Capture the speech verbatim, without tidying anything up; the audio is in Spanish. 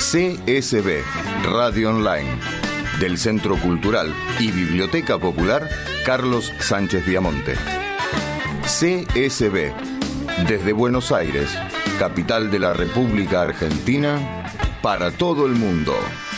C S B, Radio Online, del Centro Cultural y Biblioteca Popular Carlos Sánchez Viamonte. C S B, desde Buenos Aires, capital de la República Argentina, para todo el mundo.